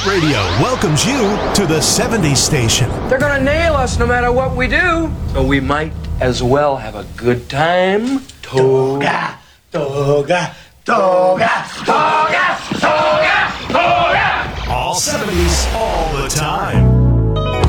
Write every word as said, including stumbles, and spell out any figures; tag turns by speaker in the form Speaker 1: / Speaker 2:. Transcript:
Speaker 1: Radio welcomes you to the seventies station.
Speaker 2: They're gonna nail us no matter what we do. So we might as well have a good time. Toga, toga, toga, toga.